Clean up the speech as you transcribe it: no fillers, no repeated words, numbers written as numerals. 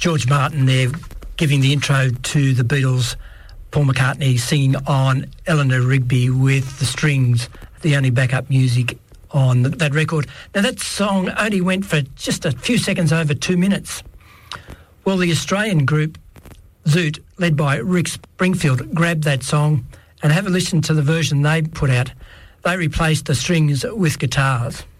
George Martin there giving the intro to the Beatles, Paul McCartney singing on Eleanor Rigby with the strings, the only backup music on that record. Now, that song only went for just a few seconds over 2 minutes. Well, the Australian group Zoot, led by Rick Springfield, grabbed that song and have a listen to the version they put out. They replaced the strings with guitars.